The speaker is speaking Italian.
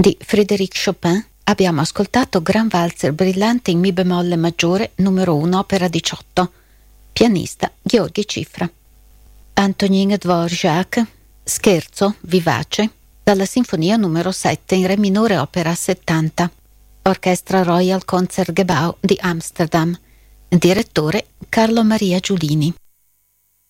di Frédéric Chopin abbiamo ascoltato Gran Valzer brillante in Mi bemolle maggiore numero 1 opera 18, pianista Gheorghi Cifra. Antonin Dvorak, Scherzo vivace, dalla sinfonia numero 7 in re minore opera 70, orchestra Royal Concertgebouw di Amsterdam, direttore Carlo Maria Giulini.